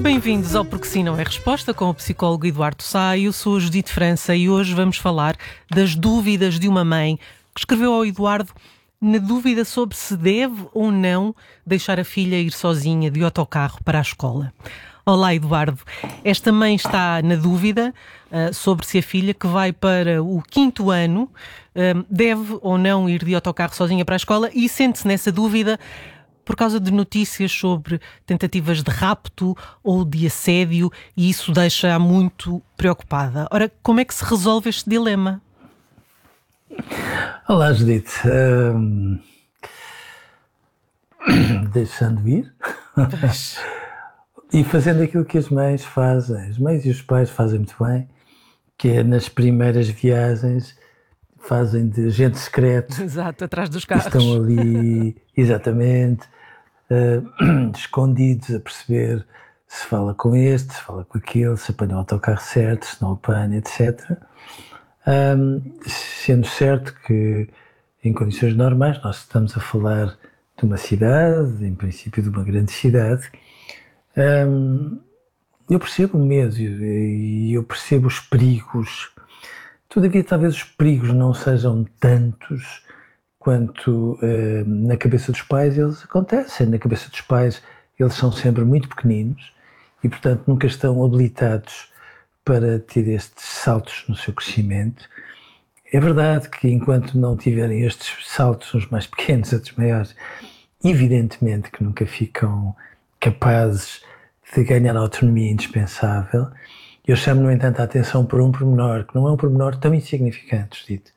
Bem-vindos ao Porque Sim Não É Resposta, com o psicólogo Eduardo Sá. Eu sou a Judite França e hoje vamos falar das dúvidas de uma mãe que escreveu ao Eduardo na dúvida sobre se deve ou não deixar a filha ir sozinha de autocarro para a escola. Olá, Eduardo. Esta mãe está na dúvida sobre se a filha, que vai para o 5º ano, deve ou não ir de autocarro sozinha para a escola e sente-se nessa dúvida por causa de notícias sobre tentativas de rapto ou de assédio, e isso deixa-a muito preocupada. Ora, como é que se resolve este dilema? Olá, Judite. Deixando ir e fazendo aquilo que as mães fazem. As mães e os pais fazem muito bem, que é nas primeiras viagens fazem de agente secreto. Exato, atrás dos carros. Estão ali, exatamente, escondidos a perceber se fala com este, se fala com aquele, se apanha o autocarro certo, se não apanha, etc. Sendo certo que em condições normais nós estamos a falar de uma cidade, em princípio de uma grande cidade. Eu percebo o medo e eu percebo os perigos. Todavia, talvez os perigos não sejam tantos quanto na cabeça dos pais eles acontecem. Na cabeça dos pais eles são sempre muito pequeninos e, portanto, nunca estão habilitados para ter estes saltos no seu crescimento. É verdade que enquanto não tiverem estes saltos, uns mais pequenos, outros maiores, evidentemente que nunca ficam capazes de ganhar a autonomia indispensável. Eu chamo, no entanto, a atenção por um pormenor, que não é um pormenor tão insignificante, dito.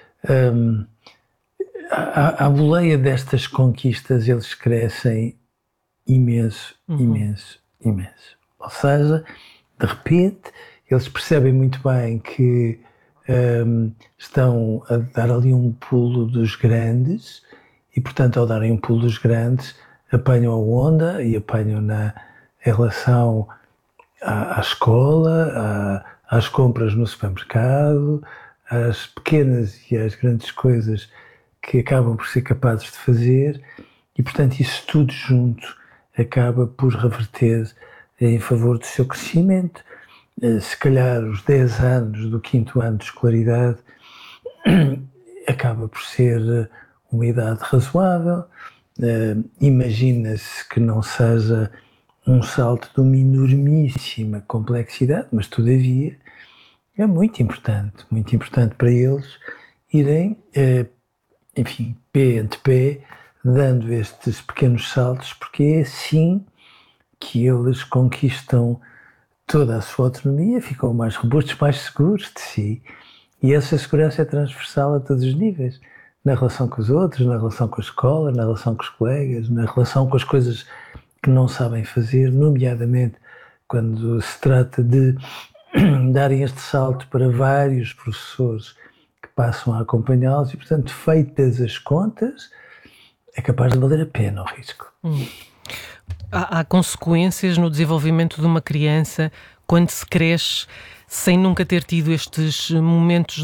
À boleia destas conquistas, eles crescem imenso. Ou seja, de repente, eles percebem muito bem que estão a dar ali um pulo dos grandes e, portanto, ao darem um pulo dos grandes, apanham a onda e apanham em relação à escola, às compras no supermercado, às pequenas e às grandes coisas que acabam por ser capazes de fazer e, portanto, isso tudo junto acaba por reverter em favor do seu crescimento. Se calhar os 10 anos do 5º ano de escolaridade acaba por ser uma idade razoável. Imagina-se que não seja um salto de uma enormíssima complexidade, mas todavia é muito importante para eles irem, enfim, pé ante pé, dando estes pequenos saltos, porque é assim que eles conquistam toda a sua autonomia, ficam mais robustos, mais seguros de si. E essa segurança é transversal a todos os níveis. Na relação com os outros, na relação com a escola, na relação com os colegas, na relação com as coisas que não sabem fazer, nomeadamente quando se trata de darem este salto para vários professores que passam a acompanhá-los e, portanto, feitas as contas, é capaz de valer a pena o risco. Há consequências no desenvolvimento de uma criança quando se cresce sem nunca ter tido estes momentos